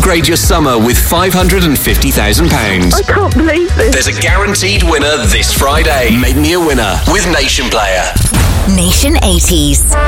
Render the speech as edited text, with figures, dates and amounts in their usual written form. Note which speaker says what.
Speaker 1: Upgrade your summer with £550,000.
Speaker 2: I can't believe this.
Speaker 1: There's a guaranteed winner this Friday. Make me a winner with Nation Player.
Speaker 3: Nation 80s.